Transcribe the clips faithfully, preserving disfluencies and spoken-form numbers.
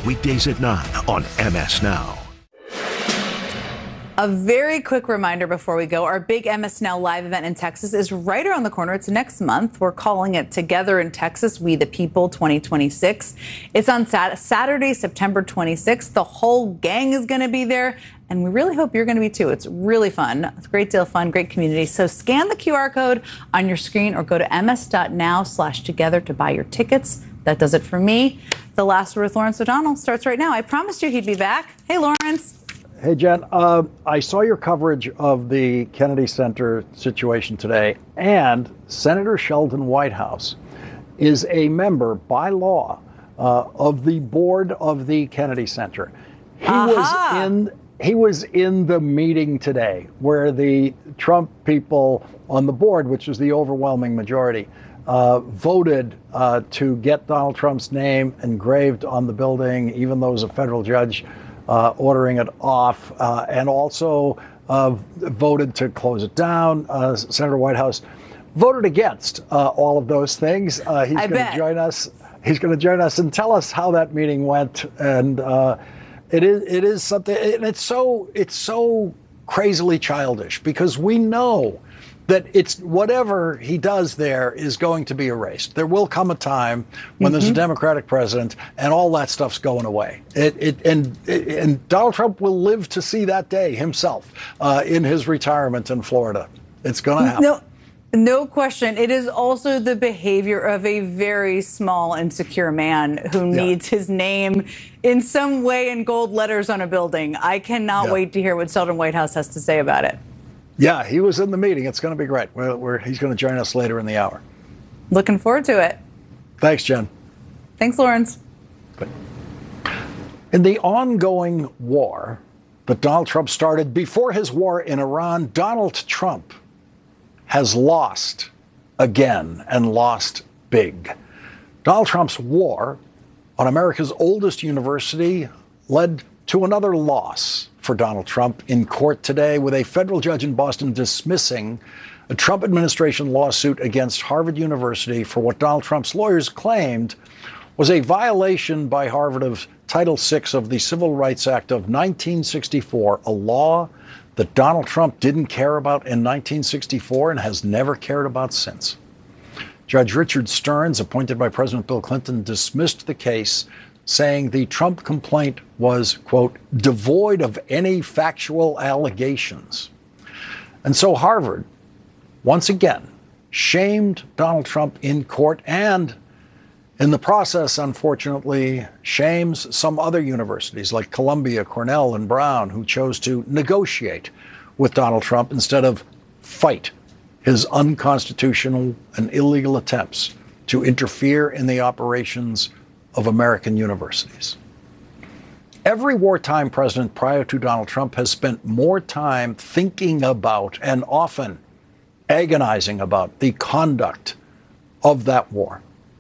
weekdays at nine on M S Now. A very quick reminder before we go, our big M S Now live event in Texas is right around the corner. It's next month. We're calling it Together in Texas, We the People twenty twenty-six. It's on sat- Saturday, September twenty-sixth. The whole gang is going to be there, and we really hope you're going to be too. It's really fun. It's a great deal of fun, great community. So scan the Q R code on your screen or go to ms.now slash together to buy your tickets. That does it for me. The Last Word with Lawrence O'Donnell starts right now. I promised you he'd be back. Hey, Lawrence. Hey, Jen, uh, I saw your coverage of the Kennedy Center situation today, and Senator Sheldon Whitehouse is a member by law uh, of the board of the Kennedy Center. He Aha. was in he was in the meeting today where the Trump people on the board, which was the overwhelming majority, uh, voted uh, to get Donald Trump's name engraved on the building, even though it was a federal judge Uh, ordering it off, uh, and also uh, voted to close it down. Uh, Senator Whitehouse voted against uh, all of those things. Uh, he's going to join us. He's going to join us and tell us how that meeting went. And uh, it is it is something. And it's so it's so crazily childish because we know that it's whatever he does there is going to be erased. There will come a time when mm-hmm. there's a Democratic president and all that stuff's going away. It, it and it, and Donald Trump will live to see that day himself uh, in his retirement in Florida. It's going to happen. No, no question. It is also the behavior of a very small, insecure man who Yeah. needs his name in some way in gold letters on a building. I cannot Yeah. wait to hear what Sheldon Whitehouse has to say about it. Yeah, he was in the meeting. It's going to be great. We're, we're, he's going to join us later in the hour. Looking forward to it. Thanks, Jen. Thanks, Lawrence. In the ongoing war that Donald Trump started before his war in Iran, Donald Trump has lost again and lost big. Donald Trump's war on America's oldest university led to another loss for Donald Trump in court today, with a federal judge in Boston dismissing a Trump administration lawsuit against Harvard University for what Donald Trump's lawyers claimed was a violation by Harvard of Title six of the Civil Rights Act of nineteen sixty-four, a law that Donald Trump didn't care about in nineteen sixty-four and has never cared about since. Judge Richard Stearns, appointed by President Bill Clinton, dismissed the case, saying the Trump complaint was, quote, devoid of any factual allegations. And so Harvard, once again, shamed Donald Trump in court and, in the process, unfortunately, shames some other universities like Columbia, Cornell, and Brown, who chose to negotiate with Donald Trump instead of fight his unconstitutional and illegal attempts to interfere in the operations of American universities. Every wartime president prior to Donald Trump has spent more time thinking about and often agonizing about the conduct of that war.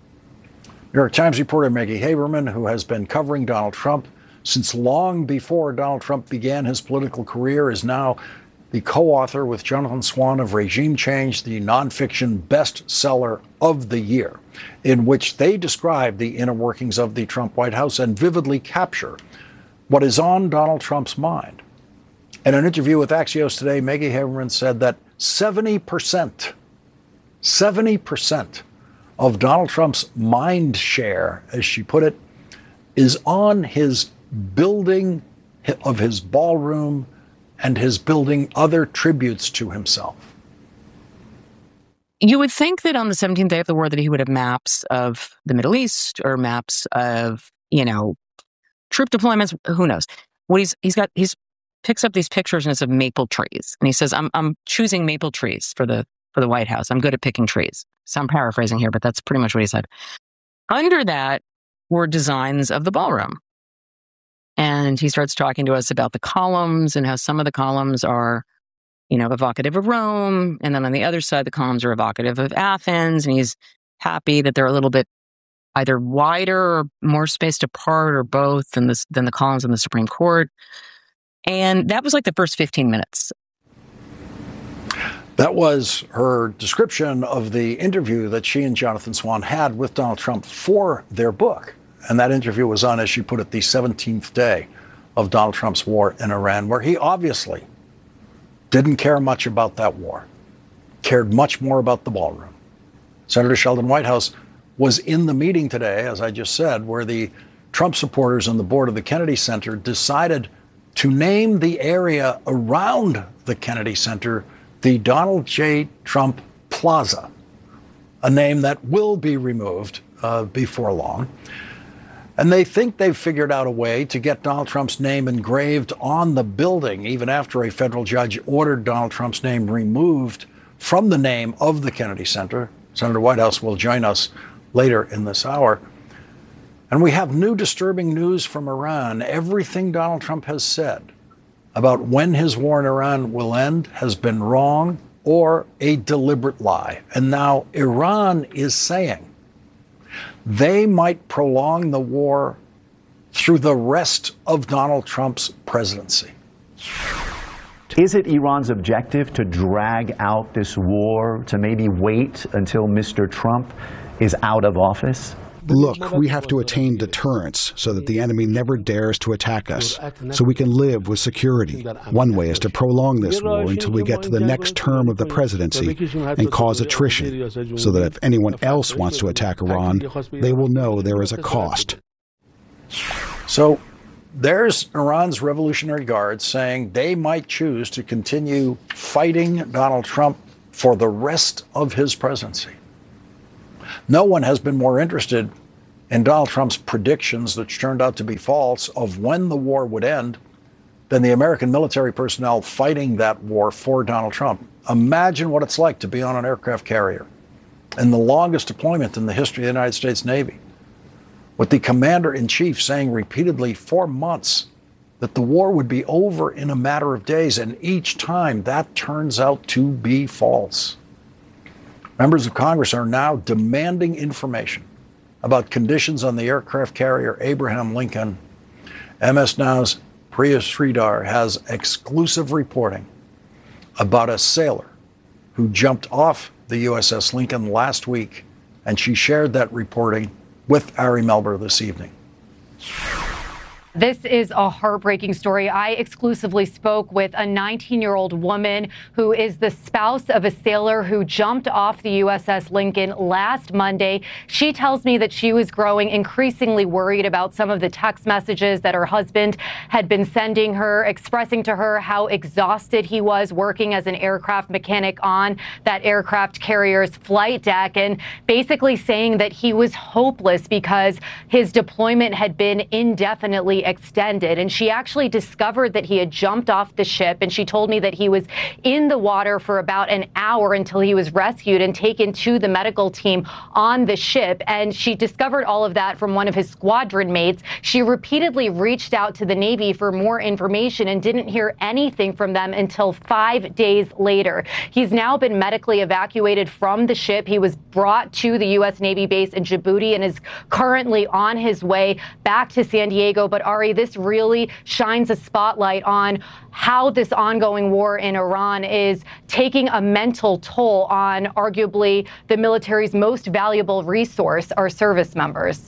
New York Times reporter Maggie Haberman, who has been covering Donald Trump since long before Donald Trump began his political career, is now the co-author with Jonathan Swan of Regime Change, the nonfiction bestseller of the year, in which they describe the inner workings of the Trump White House and vividly capture what is on Donald Trump's mind. In an interview with Axios today, Maggie Haberman said that seventy percent, seventy percent of Donald Trump's mind share, as she put it, is on his building of his ballroom and his building other tributes to himself. You would think that on the seventeenth day of the war that he would have maps of the Middle East or maps of, you know, troop deployments. Who knows? What he's he's got he's picks up these pictures and it's of maple trees, and he says, "I'm I'm choosing maple trees for the for the White House. I'm good at picking trees." So I'm paraphrasing here, but that's pretty much what he said. Under that were designs of the ballroom. And he starts talking to us about the columns and how some of the columns are, you know, evocative of Rome. And then on the other side, the columns are evocative of Athens. And he's happy that they're a little bit either wider or more spaced apart or both than, this, than the columns in the Supreme Court. And that was like the first fifteen minutes. That was her description of the interview that she and Jonathan Swan had with Donald Trump for their book. And that interview was on, as she put it, the seventeenth day of Donald Trump's war in Iran, where he obviously didn't care much about that war, cared much more about the ballroom. Senator Sheldon Whitehouse was in the meeting today, as I just said, where the Trump supporters on the board of the Kennedy Center decided to name the area around the Kennedy Center the Donald J. Trump Plaza, a name that will be removed uh, before long. And they think they've figured out a way to get Donald Trump's name engraved on the building, even after a federal judge ordered Donald Trump's name removed from the name of the Kennedy Center. Senator Whitehouse will join us later in this hour. And we have new disturbing news from Iran. Everything Donald Trump has said about when his war in Iran will end has been wrong or a deliberate lie. And now Iran is saying they might prolong the war through the rest of Donald Trump's presidency. Is it Iran's objective to drag out this war, to maybe wait until Mister Trump is out of office? Look, we have to attain deterrence so that the enemy never dares to attack us, so we can live with security. One way is to prolong this war until we get to the next term of the presidency and cause attrition, so that if anyone else wants to attack Iran, they will know there is a cost. So there's Iran's Revolutionary Guard saying they might choose to continue fighting Donald Trump for the rest of his presidency. No one has been more interested in Donald Trump's predictions, that turned out to be false, of when the war would end than the American military personnel fighting that war for Donald Trump. Imagine what it's like to be on an aircraft carrier in the longest deployment in the history of the United States Navy, with the commander-in-chief saying repeatedly for months that the war would be over in a matter of days, and each time that turns out to be false. Members of Congress are now demanding information about conditions on the aircraft carrier Abraham Lincoln. M S Now's Priya Sridhar has exclusive reporting about a sailor who jumped off the U S S Lincoln last week, and she shared that reporting with Ari Melber this evening. This is a heartbreaking story. I exclusively spoke with a nineteen-year-old woman who is the spouse of a sailor who jumped off the U S S Lincoln last Monday. She tells me that she was growing increasingly worried about some of the text messages that her husband had been sending her, expressing to her how exhausted he was working as an aircraft mechanic on that aircraft carrier's flight deck, and basically saying that he was hopeless because his deployment had been indefinitely extended. And she actually discovered that he had jumped off the ship, and she told me that he was in the water for about an hour until he was rescued and taken to the medical team on the ship. And she discovered all of that from one of his squadron mates. She repeatedly reached out to the Navy for more information and didn't hear anything from them until five days later. He's now been medically evacuated from the ship. He was brought to the U S Navy base in Djibouti and is currently on his way back to San Diego. But Ari, this really shines a spotlight on how this ongoing war in Iran is taking a mental toll on arguably the military's most valuable resource, our service members.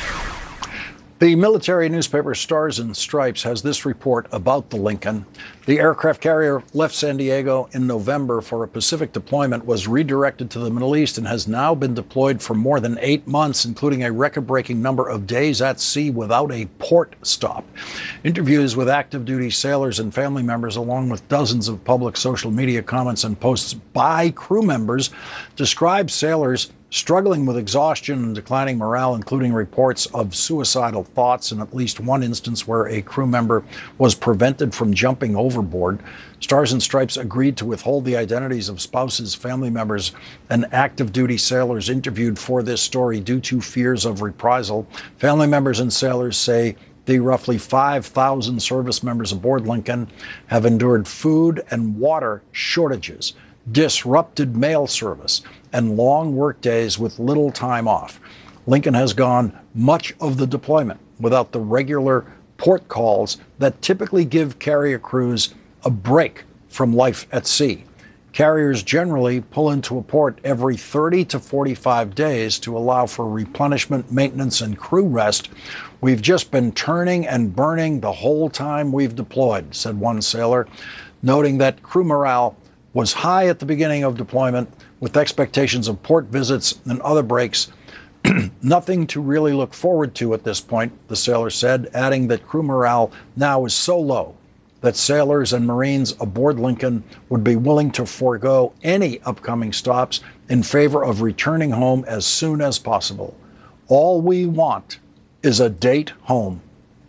The military newspaper Stars and Stripes has this report about the Lincoln. The aircraft carrier left San Diego in November for a Pacific deployment, was redirected to the Middle East, and has now been deployed for more than eight months, including a record-breaking number of days at sea without a port stop. Interviews with active duty sailors and family members, along with dozens of public social media comments and posts by crew members, describe sailors struggling with exhaustion and declining morale, including reports of suicidal thoughts and at least one instance where a crew member was prevented from jumping overboard. Stars and Stripes agreed to withhold the identities of spouses, family members, and active duty sailors interviewed for this story due to fears of reprisal. Family members and sailors say the roughly five thousand service members aboard Lincoln have endured food and water shortages, disrupted mail service, and long work days with little time off. Lincoln has gone much of the deployment without the regular port calls that typically give carrier crews a break from life at sea. Carriers generally pull into a port every thirty to forty-five days to allow for replenishment, maintenance, and crew rest. We've just been turning and burning the whole time we've deployed, said one sailor, noting that crew morale was high at the beginning of deployment with expectations of port visits and other breaks. Nothing to really look forward to at this point, the sailor said, adding that crew morale now is so low that sailors and Marines aboard Lincoln would be willing to forego any upcoming stops in favor of returning home as soon as possible. All we want is a date home.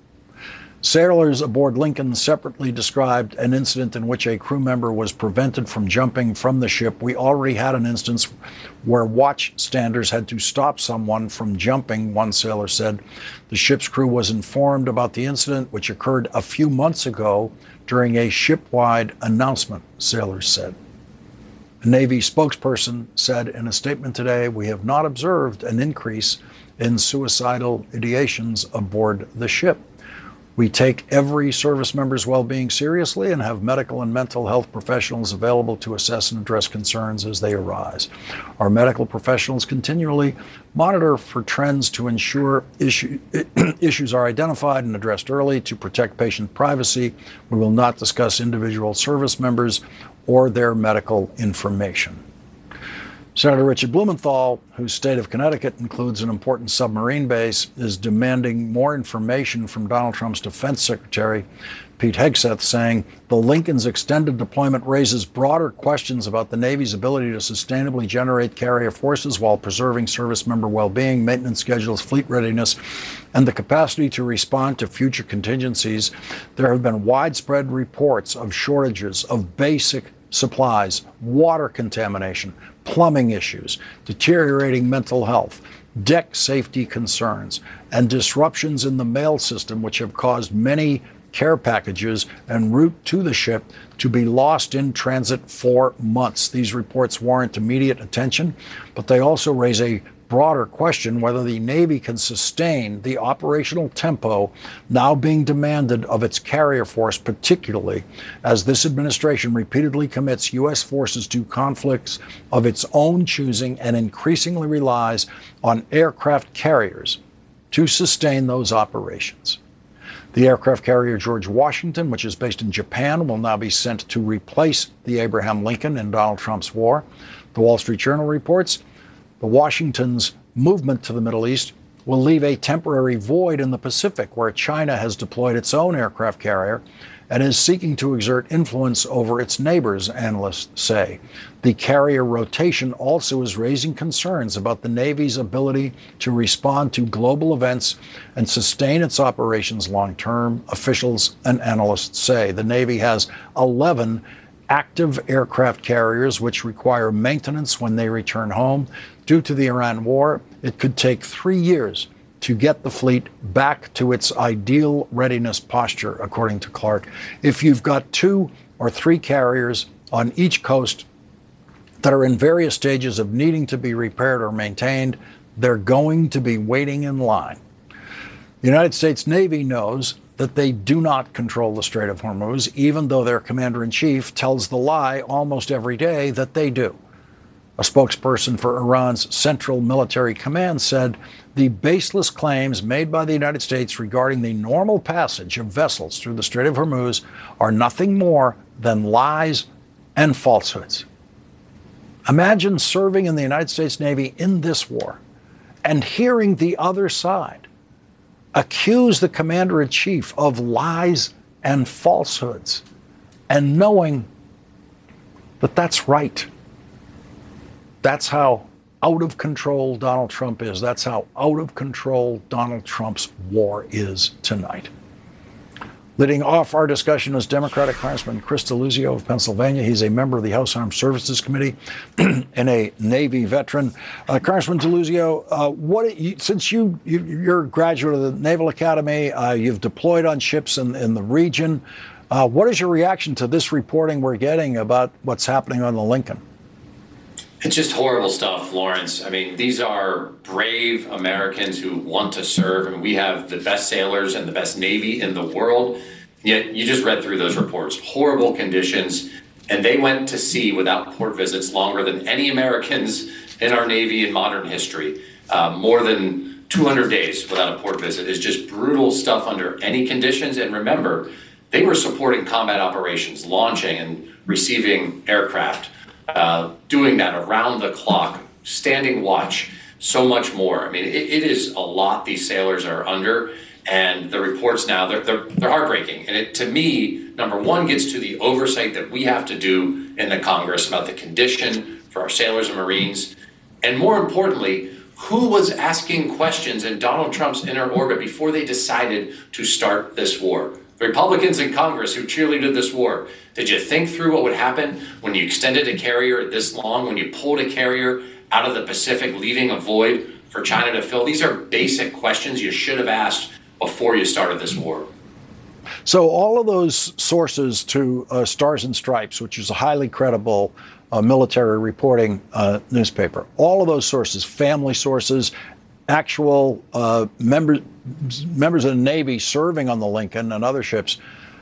Sailors aboard Lincoln separately described an incident in which a crew member was prevented from jumping from the ship. We already had an instance where watchstanders had to stop someone from jumping, one sailor said. The ship's crew was informed about the incident, which occurred a few months ago during a ship-wide announcement, sailors said. A Navy spokesperson said in a statement today, "We have not observed an increase in suicidal ideations aboard the ship. We take every service member's well-being seriously and have medical and mental health professionals available to assess and address concerns as they arise. Our medical professionals continually monitor for trends to ensure issue, issues are identified and addressed early to protect patient privacy. We will not discuss individual service members or their medical information." Senator Richard Blumenthal, whose state of Connecticut includes an important submarine base, is demanding more information from Donald Trump's defense secretary, Pete Hegseth, saying the Lincoln's extended deployment raises broader questions about the Navy's ability to sustainably generate carrier forces while preserving service member well-being, maintenance schedules, fleet readiness, and the capacity to respond to future contingencies. There have been widespread reports of shortages of basic supplies, water contamination, plumbing issues, deteriorating mental health, deck safety concerns, and disruptions in the mail system, which have caused many care packages en route to the ship to be lost in transit for months. These reports warrant immediate attention, but they also raise a broader question whether the Navy can sustain the operational tempo now being demanded of its carrier force, particularly as this administration repeatedly commits U S forces to conflicts of its own choosing and increasingly relies on aircraft carriers to sustain those operations. The aircraft carrier George Washington, which is based in Japan, will now be sent to replace the Abraham Lincoln in Donald Trump's war. The Wall Street Journal reports the Washington's movement to the Middle East will leave a temporary void in the Pacific, where China has deployed its own aircraft carrier and is seeking to exert influence over its neighbors, analysts say. The carrier rotation also is raising concerns about the Navy's ability to respond to global events and sustain its operations long-term, officials and analysts say. The Navy has eleven active aircraft carriers which require maintenance when they return home. Due to the Iran war, it could take three years to get the fleet back to its ideal readiness posture, according to Clark. If you've got two or three carriers on each coast that are in various stages of needing to be repaired or maintained, they're going to be waiting in line. The United States Navy knows that they do not control the Strait of Hormuz, even though their commander-in-chief tells the lie almost every day that they do. A spokesperson for Iran's Central Military Command said the baseless claims made by the United States regarding the normal passage of vessels through the Strait of Hormuz are nothing more than lies and falsehoods. Imagine serving in the United States Navy in this war and hearing the other side accuse the commander-in-chief of lies and falsehoods and knowing that that's right. That's how out of control Donald Trump is. That's how out of control Donald Trump's war is tonight. Leading off our discussion is Democratic Congressman Chris Deluzio of Pennsylvania. He's a member of the House Armed Services Committee and a Navy veteran. Uh, Congressman Deluzio, uh, what you, since you, you you're a graduate of the Naval Academy, uh, you've deployed on ships in, in the region. Uh, what is your reaction to this reporting we're getting about what's happening on the Lincoln? It's just horrible stuff, Lawrence. I mean, these are brave Americans who want to serve, and we have the best sailors and the best Navy in the world. Yet you just read through those reports. Horrible conditions. And they went to sea without port visits longer than any Americans in our Navy in modern history. Uh, more than two hundred days without a port visit is just brutal stuff under any conditions. And remember, they were supporting combat operations, launching and receiving aircraft, uh, doing that around the clock, standing watch, so much more. I mean, it, it is a lot these sailors are under. And the reports now, they're, they're, they're heartbreaking. And it, to me, number one, gets to the oversight that we have to do in the Congress about the condition for our sailors and Marines. And more importantly, who was asking questions in Donald Trump's inner orbit before they decided to start this war? The Republicans in Congress who cheerleaded this war. Did you think through what would happen when you extended a carrier this long, when you pulled a carrier out of the Pacific, leaving a void for China to fill? These are basic questions you should have asked before you started this war. So all of those sources to uh, Stars and Stripes, which is a highly credible uh, military reporting uh, newspaper, all of those sources, family sources, actual uh, members members of the Navy serving on the Lincoln and other ships,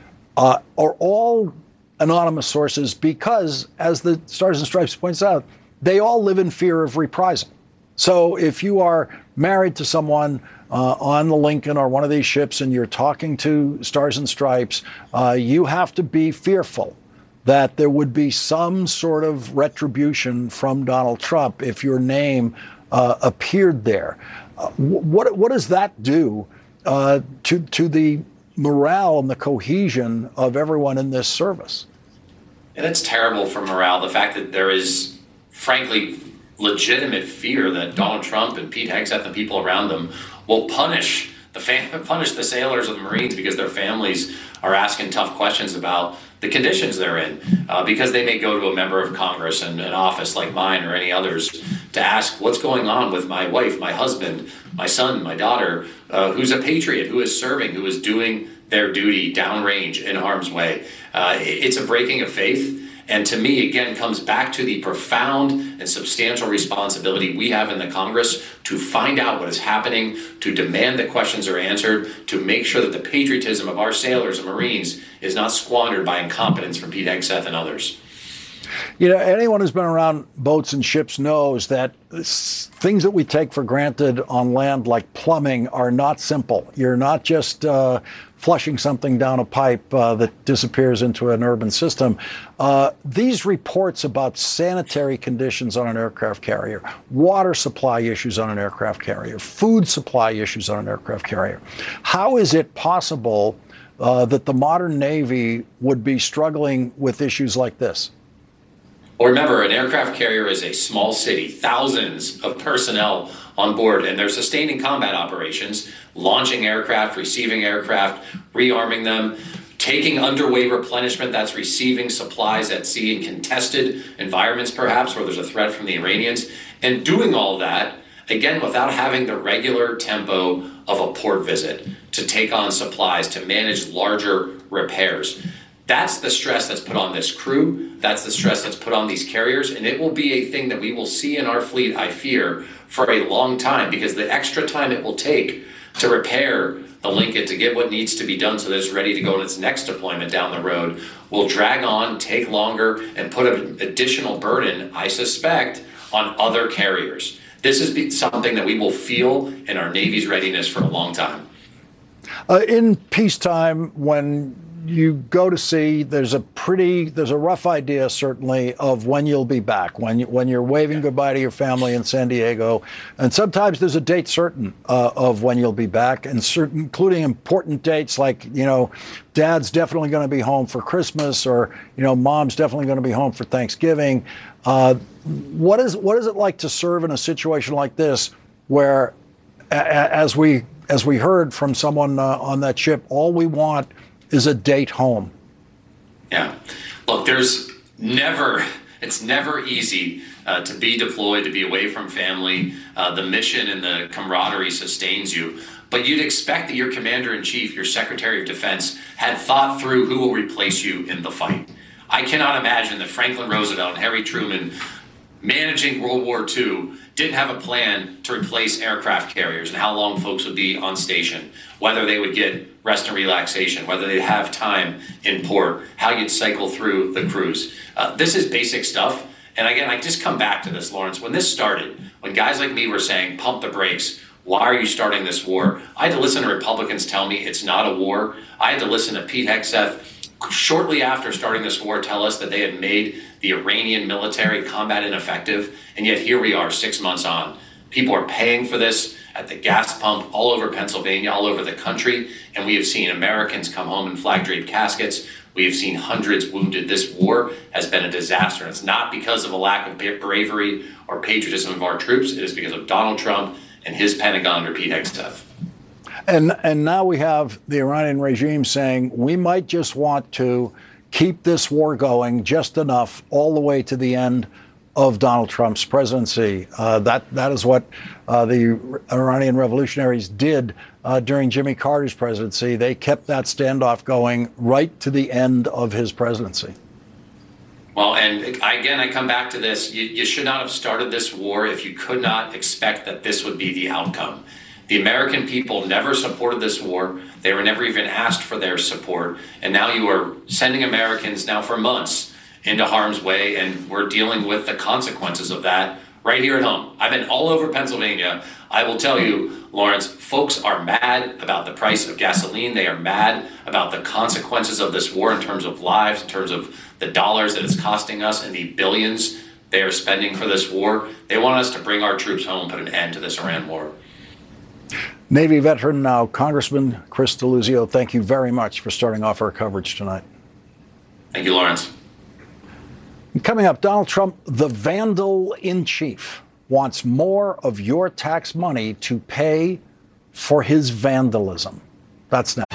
uh, are all anonymous sources because, as the Stars and Stripes points out, they all live in fear of reprisal. So if you are married to someone uh, on the Lincoln or one of these ships and you're talking to Stars and Stripes, uh, you have to be fearful that there would be some sort of retribution from Donald Trump if your name uh, appeared there. Uh, what what does that do uh, to to the morale and the cohesion of everyone in this service? And it's terrible for morale. The fact that there is, frankly, legitimate fear that Donald Trump and Pete Hegseth and people around them will punish the fam- punish the sailors and the Marines because their families are asking tough questions about the conditions they're in, uh, because they may go to a member of Congress and an office like mine or any others to ask what's going on with my wife, my husband, my son, my daughter, uh, who's a patriot, who is serving, who is doing their duty downrange in harm's way. Uh, it's a breaking of faith. And to me, again, comes back to the profound and substantial responsibility we have in the Congress to find out what is happening, to demand that questions are answered, to make sure that the patriotism of our sailors and Marines is not squandered by incompetence from Pete Hegseth and others. You know, anyone who's been around boats and ships knows that things that we take for granted on land, like plumbing, are not simple. You're not just uh, flushing something down a pipe uh, that disappears into an urban system. Uh, these reports about sanitary conditions on an aircraft carrier, water supply issues on an aircraft carrier, food supply issues on an aircraft carrier. How is it possible uh, that the modern Navy would be struggling with issues like this? Well, remember, an aircraft carrier is a small city, thousands of personnel on board, and they're sustaining combat operations, launching aircraft, receiving aircraft, rearming them, taking underway replenishment, that's receiving supplies at sea in contested environments, perhaps, where there's a threat from the Iranians, and doing all that, again, without having the regular tempo of a port visit to take on supplies, to manage larger repairs. That's the stress that's put on this crew. That's the stress that's put on these carriers. And it will be a thing that we will see in our fleet, I fear, for a long time, because the extra time it will take to repair the Lincoln, to get what needs to be done so that it's ready to go in its next deployment down the road, will drag on, take longer, and put an additional burden, I suspect, on other carriers. This is something that we will feel in our Navy's readiness for a long time. Uh, in peacetime, when you go to sea, there's a pretty, there's a rough idea, certainly, of when you'll be back, when, you, when you're waving goodbye to your family in San Diego. And sometimes there's a date certain uh, of when you'll be back, and certain, including important dates like, you know, Dad's definitely going to be home for Christmas, or, you know, Mom's definitely going to be home for Thanksgiving. Uh, what is what is it like to serve in a situation like this, where, a, as we as we heard from someone uh, on that ship, all we want is a date home? Yeah. Look, there's never, it's never easy uh, to be deployed, to be away from family. Uh, the mission and the camaraderie sustains you. But you'd expect that your commander-in-chief, your Secretary of Defense, had thought through who will replace you in the fight. I cannot imagine that Franklin Roosevelt and Harry Truman, managing World War Two, didn't have a plan to replace aircraft carriers and how long folks would be on station, whether they would get rest and relaxation, whether they'd have time in port, how you'd cycle through the cruise. Uh, this is basic stuff. And again, I just come back to this, Lawrence. When this started, when guys like me were saying, pump the brakes, why are you starting this war? I had to listen to Republicans tell me it's not a war. I had to listen to Pete Hegseth shortly after starting this war tell us that they had made the Iranian military combat ineffective. And yet here we are six months on. People are paying for this at the gas pump all over Pennsylvania, all over the country. And we have seen Americans come home in flag-draped caskets. We have seen hundreds wounded. This war has been a disaster. And it's not because of a lack of bravery or patriotism of our troops. It is because of Donald Trump and his Pentagon under Pete Hegseth. And and now we have the Iranian regime saying we might just want to keep this war going just enough all the way to the end of Donald Trump's presidency. Uh, that that is what uh, the Iranian revolutionaries did uh, during Jimmy Carter's presidency. They kept that standoff going right to the end of his presidency. Well, and again, I come back to this. You, you should not have started this war if you could not expect that this would be the outcome. The American people never supported this war. They were never even asked for their support. And now you are sending Americans now for months into harm's way, and we're dealing with the consequences of that right here at home. I've been all over Pennsylvania. I will tell you, Lawrence, folks are mad about the price of gasoline. They are mad about the consequences of this war in terms of lives, in terms of the dollars that it's costing us and the billions they are spending for this war. They want us to bring our troops home, put an end to this Iran war. Navy veteran now, Congressman Chris Deluzio, thank you very much for starting off our coverage tonight. Thank you, Lawrence. Coming up, Donald Trump, the vandal in chief, wants more of your tax money to pay for his vandalism. That's next.